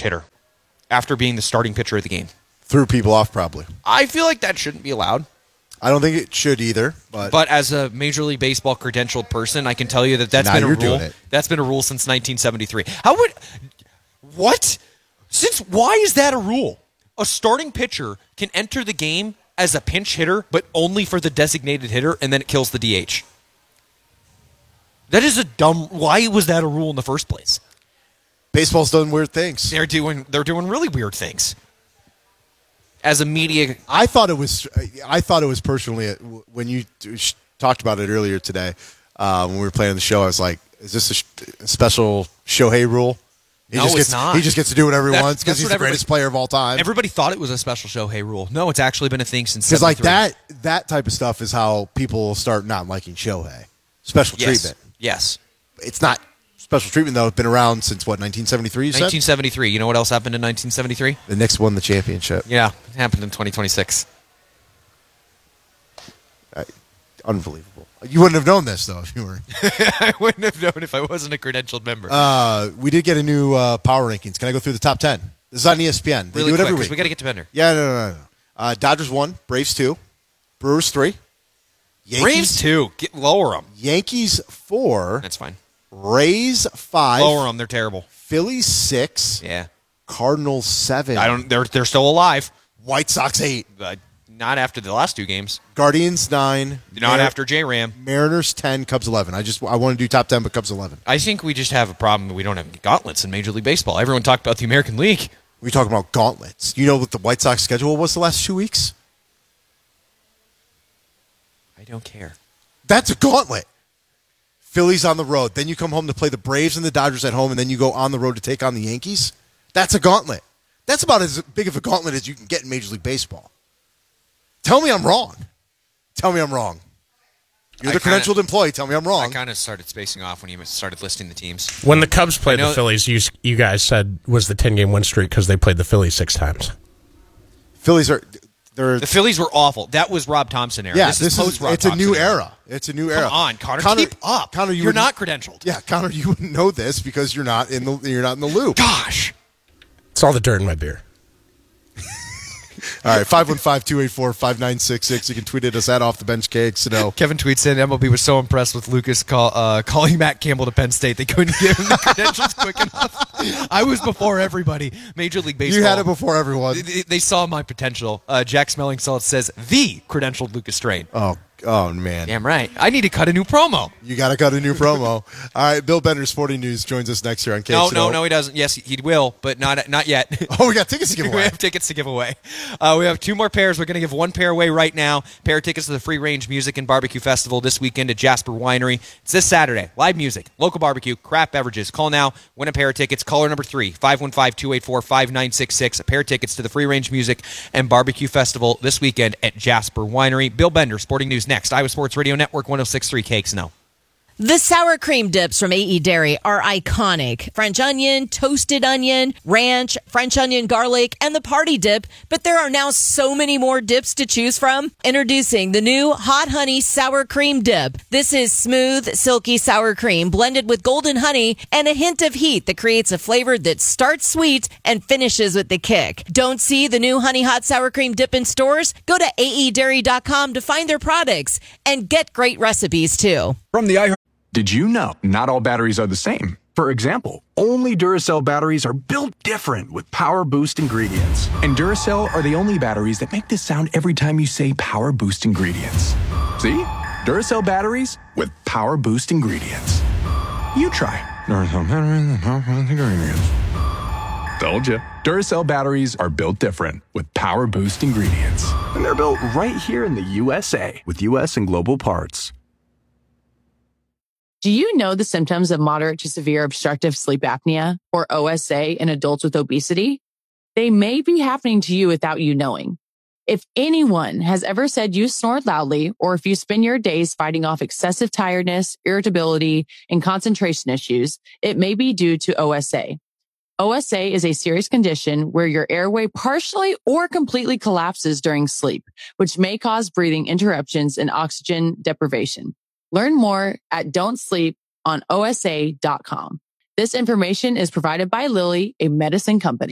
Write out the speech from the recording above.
pinch hitter after being the starting pitcher of the game. Threw people off, probably. I feel like that shouldn't be allowed. I don't think it should either. But as a Major League Baseball credentialed person, I can tell you that's been a rule. That's been a rule since 1973. What? Why is that a rule? A starting pitcher can enter the game as a pinch hitter, but only for the designated hitter, and then it kills the DH. That is why was that a rule in the first place? Baseball's done weird things. They're doing really weird things. As a media, I thought it was personally when you talked about it earlier today when we were playing the show. I was like, "Is this a special Shohei rule?" It's not. He just gets to do whatever he wants because he's the greatest player of all time. Everybody thought it was a special Shohei rule. No, it's actually been a thing since. Because like that type of stuff is how people start not liking Shohei. Special treatment. Yes. It's not special treatment though. It's been around since what, 1973? 1973. You know what else happened in 1973? The Knicks won the championship. Yeah, it happened in 2026. Unbelievable. You wouldn't have known this, though, if you were. I wouldn't have known if I wasn't a credentialed member. We did get a new power rankings. Can I go through the top 10? This is on ESPN. They really do it quick, every week. We got to get to Bender. Yeah, no. Dodgers 1, Braves 2, Brewers 3. Braves 2. Lower them. Yankees 4. That's fine. Rays 5. Lower them. They're terrible. Phillies 6. Yeah. Cardinals 7. They're still alive. White Sox 8. Not after the last two games. Guardians 9. Not after J-Ram. Mariners 10. Cubs 11. I want to do top 10, but Cubs 11. I think we just have a problem. We don't have gauntlets in Major League Baseball. Everyone talked about the American League. We talk about gauntlets. You know what the White Sox schedule was the last 2 weeks? I don't care. That's a gauntlet. Phillies on the road. Then you come home to play the Braves and the Dodgers at home, and then you go on the road to take on the Yankees. That's a gauntlet. That's about as big of a gauntlet as you can get in Major League Baseball. Tell me I'm wrong. You're the credentialed employee. Tell me I'm wrong. I kind of started spacing off when you started listing the teams. When the Cubs played the Phillies, you guys said was the 10-game win streak because they played the Phillies 6 times. The Phillies were awful. That was Rob Thompson era. Yeah, this is post-Rob it's Thompson a new era. It's a new era. Come on, Connor, keep up. Connor, you're not credentialed. Yeah, Connor, you wouldn't know this because you're not in the loop. Gosh, it's all the dirt in my beer. All right, 515-284-5966. You can tweet at us at Off the Bench KXNO. Kevin tweets in, MLB was so impressed with Lucas calling Matt Campbell to Penn State. They couldn't give him the credentials quick enough. I was before everybody. Major League Baseball. You had it before everyone. They saw my potential. Jack Smelling Salt says, the credentialed Lucas Strain. Oh, man. Damn right. I need to cut a new promo. You got to cut a new promo. All right, Bill Bender, Sporting News, joins us next year on KXNO. No, he doesn't. Yes, he will, but not yet. Oh, we got tickets to give away. We have tickets to give away. We have 2 more pairs. We're going to give 1 pair away right now. Pair of tickets to the Free Range Music and Barbecue Festival this weekend at Jasper Winery. It's this Saturday. Live music, local barbecue, craft beverages. Call now. Win a pair of tickets. Caller number 3, 515-284-5966. A pair of tickets to the Free Range Music and Barbecue Festival this weekend at Jasper Winery. Bill Bender, Sporting News next. Iowa Sports Radio Network 106.3 KXNO. The sour cream dips from AE Dairy are iconic. French onion, toasted onion, ranch, French onion garlic, and the party dip. But there are now so many more dips to choose from. Introducing the new Hot Honey Sour Cream Dip. This is smooth, silky sour cream blended with golden honey and a hint of heat that creates a flavor that starts sweet and finishes with the kick. Don't see the new Honey Hot Sour Cream Dip in stores? Go to aedairy.com to find their products and get great recipes too. From the Did you know not all batteries are the same? For example, only Duracell batteries are built different with Power Boost ingredients. And Duracell are the only batteries that make this sound every time you say Power Boost ingredients. See? Duracell batteries with Power Boost ingredients. You try. Duracell batteries with Power Boost ingredients. Told you. Duracell batteries are built different with Power Boost ingredients. And they're built right here in the USA with US and global parts. Do you know the symptoms of moderate to severe obstructive sleep apnea, or OSA, in adults with obesity? They may be happening to you without you knowing. If anyone has ever said you snore loudly, or if you spend your days fighting off excessive tiredness, irritability, and concentration issues, it may be due to OSA. OSA is a serious condition where your airway partially or completely collapses during sleep, which may cause breathing interruptions and oxygen deprivation. Learn more at don'tsleeponosa.com. This information is provided by Lilly, a medicine company.